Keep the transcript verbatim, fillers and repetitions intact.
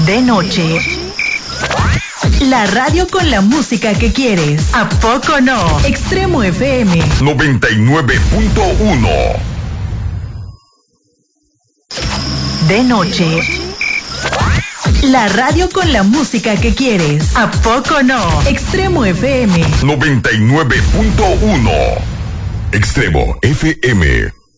De noche. La radio con la música que quieres. ¿A poco no? Extremo F M noventa y nueve punto uno. De noche. La radio con la música que quieres. ¿A poco no? Extremo F M noventa y nueve punto uno. Extremo F M.